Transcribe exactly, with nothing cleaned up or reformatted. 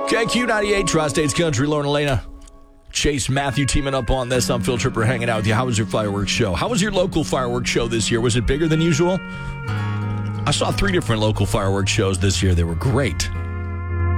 K Q ninety-eight, Tri-States Country, Lauren Elena. Chase Matthew teaming up on this. I'm Phil Tripper hanging out with you. How was your fireworks show? How was your local fireworks show this year? Was it bigger than usual? I saw three different local fireworks shows this year. They were great.